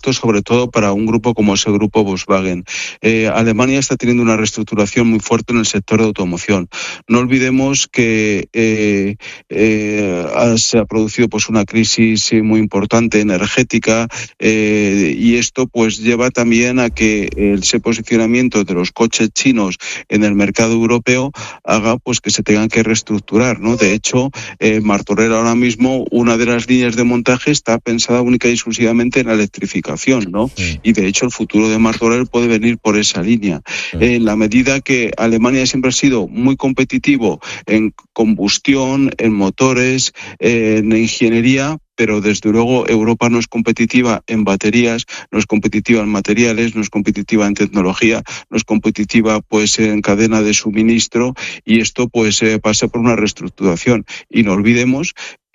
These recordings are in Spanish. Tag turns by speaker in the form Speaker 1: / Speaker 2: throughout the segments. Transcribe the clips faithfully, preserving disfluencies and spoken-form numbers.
Speaker 1: impacto sobre todo para un grupo como ese grupo Volkswagen. Eh, Alemania está teniendo una reestructuración muy fuerte en el sector de automoción. No olvidemos que eh, eh, se ha producido pues una crisis muy importante energética eh, y esto pues lleva también a que ese posicionamiento de los coches chinos en el mercado europeo haga pues que se tengan que reestructurar, ¿no? De hecho, eh, Martorell ahora mismo una de las líneas de montaje está pensada única y exclusivamente en la electrificación, ¿no? Sí. Y de hecho el futuro de Martorell puede venir por esa línea. Sí. En la medida que Alemania siempre ha sido muy competitivo en combustión, en motores, en ingeniería, pero desde luego Europa no es competitiva en baterías, no es competitiva en materiales, no es competitiva en tecnología, no es competitiva pues en cadena de suministro, y esto pues eh, pasa por una reestructuración. Y no olvidemos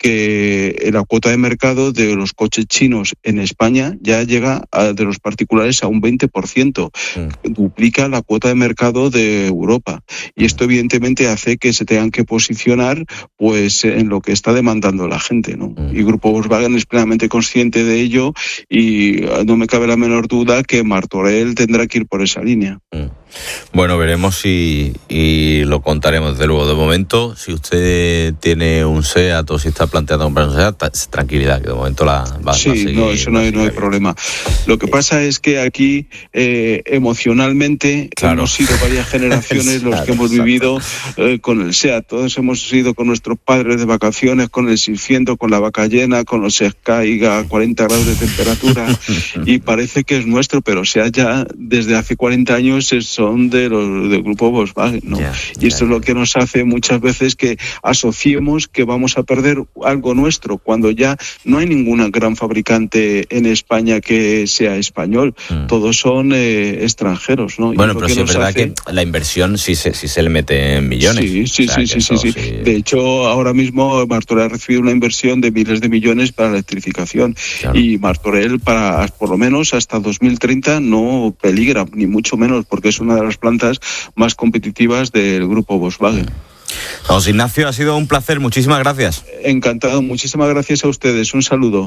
Speaker 1: que la cuota de mercado de los coches chinos en España ya llega a, de los particulares a un veinte por ciento, mm. duplica la cuota de mercado de Europa, y esto evidentemente hace que se tengan que posicionar pues en lo que está demandando la gente, ¿no? Mm. Y Grupo Volkswagen es plenamente consciente de ello y no me cabe la menor duda que Martorell tendrá que ir por esa línea.
Speaker 2: Mm. Bueno, veremos si, y lo contaremos de luego. De momento, si usted tiene un SEAT o si está planteando comprar un SEAT, tranquilidad, que de momento la va,
Speaker 1: sí,
Speaker 2: va a seguir.
Speaker 1: No, eso no hay, no hay problema. Lo que pasa es que aquí eh, emocionalmente claro. hemos sido varias generaciones los claro, que hemos exacto. vivido eh, con el SEAT. Todos hemos ido con nuestros padres de vacaciones, con el Sinfiendo, con la vaca llena, con los Sky a cuarenta grados de temperatura y parece que es nuestro, pero SEAT ya desde hace cuarenta años son de los del grupo Volkswagen, ¿no? Yeah, y esto yeah. es lo que nos hace muchas veces que asociemos que vamos a perder algo nuestro, cuando ya no hay ninguna gran fabricante en España que sea español, mm. todos son eh, extranjeros, ¿no?
Speaker 2: Bueno, pero sí es verdad hace... que la inversión sí se, sí se le mete en millones.
Speaker 1: Sí, sí, o sea, sí, sí, sí, sí. sí. De hecho, ahora mismo Martorell ha recibido una inversión de miles de millones para la electrificación, claro. y Martorell para por lo menos hasta dos mil treinta no peligra, ni mucho menos, porque es una de las plantas más competitivas del grupo Volkswagen.
Speaker 2: José Ignacio, ha sido un placer, muchísimas gracias.
Speaker 1: Encantado, muchísimas gracias a ustedes, un saludo.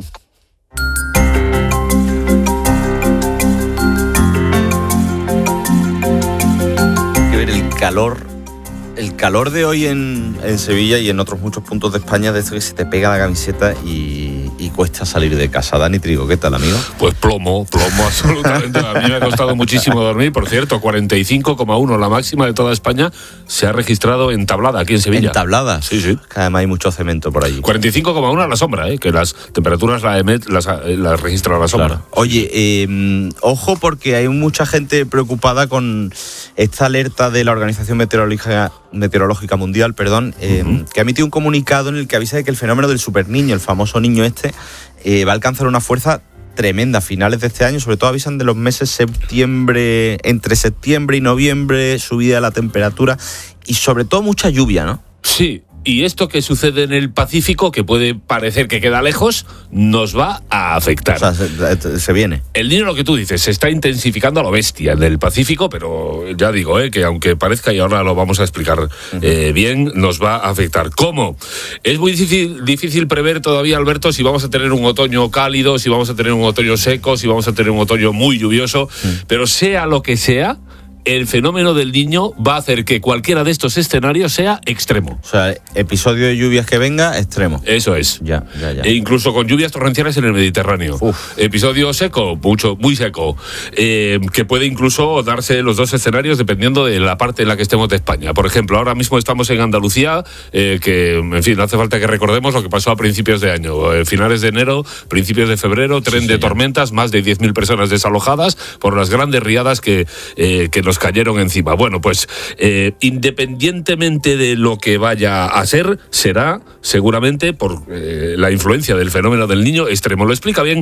Speaker 2: Hay que ver el calor, el calor de hoy en, en Sevilla y en otros muchos puntos de España, de esto que se te pega la camiseta y, y cuesta salir de casa. Dani Trigo, ¿qué tal, amigo?
Speaker 3: Pues plomo, plomo absolutamente. A mí me ha costado muchísimo dormir. Por cierto, cuarenta y cinco coma uno, la máxima de toda España, se ha registrado en Tablada, aquí en Sevilla.
Speaker 2: ¿En Tablada?
Speaker 3: Sí, sí.
Speaker 2: Que además hay mucho cemento por allí.
Speaker 3: cuarenta y cinco coma uno a la sombra, ¿eh? Que las temperaturas la emet, las, las registra a la sombra.
Speaker 2: Claro. Oye, eh, ojo, porque hay mucha gente preocupada con esta alerta de la Organización Meteorológica, Meteorológica Mundial, perdón, eh, uh-huh. que ha emitido un comunicado en el que avisa de que el fenómeno del superniño, el famoso niño este, eh, va a alcanzar una fuerza tremenda a finales de este año. Sobre todo avisan de los meses septiembre, entre septiembre y noviembre, subida de la temperatura y sobre todo mucha lluvia, ¿no?
Speaker 3: Sí. Y esto que sucede en el Pacífico, que puede parecer que queda lejos, nos va a afectar.
Speaker 2: O sea, se, se viene.
Speaker 3: El Niño, lo que tú dices, se está intensificando a lo bestia en el Pacífico, pero ya digo, eh, que aunque parezca, y ahora lo vamos a explicar uh-huh. eh, bien, nos va a afectar. ¿Cómo? Es muy difícil, difícil prever todavía, Alberto, si vamos a tener un otoño cálido, si vamos a tener un otoño seco, si vamos a tener un otoño muy lluvioso, uh-huh. pero sea lo que sea, el fenómeno del Niño va a hacer que cualquiera de estos escenarios sea extremo.
Speaker 2: O sea, episodio de lluvias que venga, extremo.
Speaker 3: Eso es.
Speaker 2: Ya, ya, ya.
Speaker 3: E incluso con lluvias torrenciales en el Mediterráneo. Uf. Episodio seco, mucho, muy seco. Eh, que puede incluso darse los dos escenarios dependiendo de la parte en la que estemos de España. Por ejemplo, ahora mismo estamos en Andalucía, eh, que, en fin, no hace falta que recordemos lo que pasó a principios de año. Eh, finales de enero, principios de febrero, tren sí, de tormentas, más de diez mil personas desalojadas por las grandes riadas que, eh, que nos cayeron encima. Bueno, pues eh, independientemente de lo que vaya a ser, será seguramente por eh, la influencia del fenómeno del Niño extremo. Lo explica bien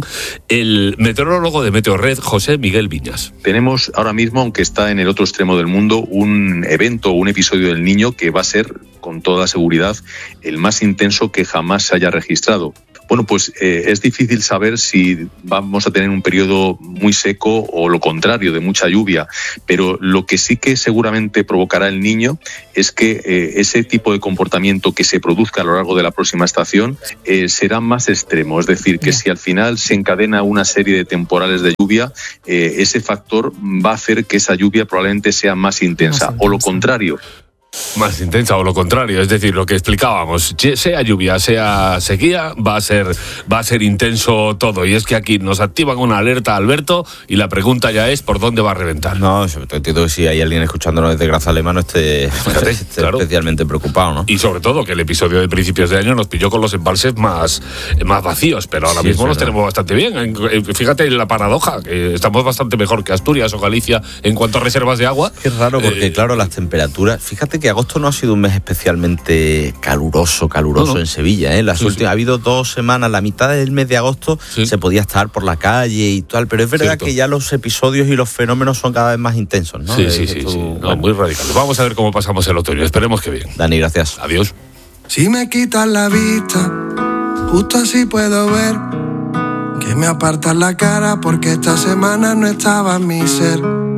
Speaker 3: el meteorólogo de Meteorred, José Miguel Viñas.
Speaker 4: Tenemos ahora mismo, aunque está en el otro extremo del mundo, un evento, un episodio del Niño que va a ser, con toda seguridad, el más intenso que jamás se haya registrado. Bueno, pues eh, es difícil saber si vamos a tener un periodo muy seco o lo contrario, de mucha lluvia, pero lo que sí que seguramente provocará el Niño es que eh, ese tipo de comportamiento que se produzca a lo largo de la próxima estación eh, será más extremo, es decir, que si al final se encadena una serie de temporales de lluvia, eh, ese factor va a hacer que esa lluvia probablemente sea más intensa, más intensa. O lo contrario.
Speaker 3: Más intensa o lo contrario, es decir, lo que explicábamos, sea lluvia, sea sequía, va a ser va a ser intenso todo. Y es que aquí nos activan una alerta, Alberto, y la pregunta ya es ¿por dónde va a reventar?
Speaker 2: No, sobre todo entiendo que si hay alguien escuchándonos desde Grazalema no esté, Fíjate, esté claro. especialmente preocupado, ¿no?
Speaker 3: Y sobre todo que el episodio de principios de año nos pilló con los embalses más, más vacíos, pero ahora sí, mismo los tenemos bastante bien. Fíjate la paradoja, que estamos bastante mejor que Asturias o Galicia en cuanto a reservas de agua.
Speaker 2: Qué raro, porque eh, claro, las temperaturas, fíjate que que agosto no ha sido un mes especialmente caluroso, caluroso no, no. en Sevilla, ¿eh? Las sí, últimas, sí. Ha habido dos semanas, la mitad del mes de agosto sí. se podía estar por la calle y tal, pero es verdad Cierto. que ya los episodios y los fenómenos son cada vez más intensos, ¿no?
Speaker 3: Sí, sí, sí, tú, sí. No, bueno. Muy radicales. Vamos a ver cómo pasamos el otoño, esperemos que bien.
Speaker 2: Dani, gracias.
Speaker 3: Adiós.
Speaker 5: Si me quitas la vista, justo así puedo ver que me apartas la cara porque esta semana no estaba en mi ser.